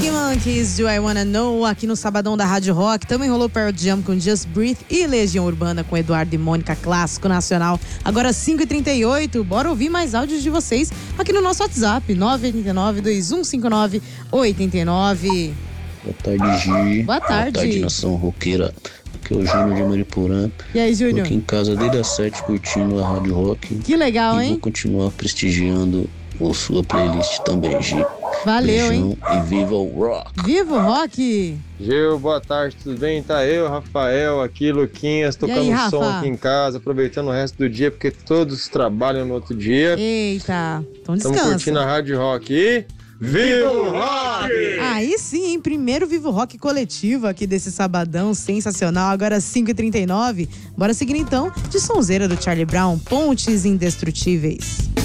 Arctic Monkeys, Do I Wanna Know, aqui no Sabadão da Rádio Rock. Também rolou Pearl Jam com Just Breathe e Legião Urbana com Eduardo e Mônica, clássico nacional. Agora 5h38, bora ouvir mais áudios de vocês aqui no nosso WhatsApp, 989-2159-89. Boa tarde, Gi. Boa tarde. Boa tarde, nação roqueira. Aqui é o Júnior de Mariporã. E aí, Tô Júnior? aqui em casa desde as 7 curtindo a Rádio Rock. Que legal, e hein? vou continuar prestigiando a sua playlist também, Gi. Valeu, Beijão, hein? E viva o rock! Viva o rock! Gil, boa tarde, tudo bem? Tá eu, Rafael, aqui, Luquinhas, tocando aí, Rafa? som aqui em casa, aproveitando o resto do dia, porque todos trabalham no outro dia. Eita, então Estamos descansa. curtindo a Rádio Rock e... Viva o rock! Aí sim, hein? Primeiro Vivo Rock coletivo aqui desse sabadão sensacional. Agora 5h39. Bora seguir então de sonzeira do Charlie Brown, Pontes Indestrutíveis.